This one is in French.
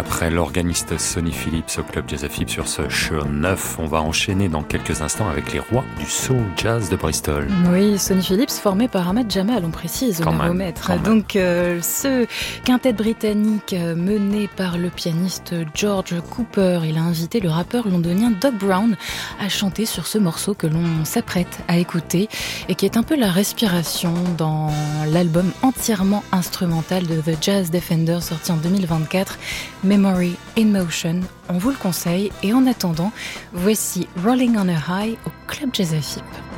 Après l'organiste Sonny Phillips au Club Jazz Afib sur ce show 9, on va enchaîner dans quelques instants avec les rois du soul jazz de Bristol. Oui, Sonny Phillips formé par Ahmad Jamal, on précise, au baromètre. Donc ce quintet britannique mené par le pianiste George Cooper, il a invité le rappeur londonien Doc Brown à chanter sur ce morceau que l'on s'apprête à écouter et qui est un peu la respiration dans l'album entièrement instrumental de The Jazz Defender sorti en 2024, Memory in Motion. On vous le conseille et en attendant, voici Rolling on a High au Club Jazz Afib.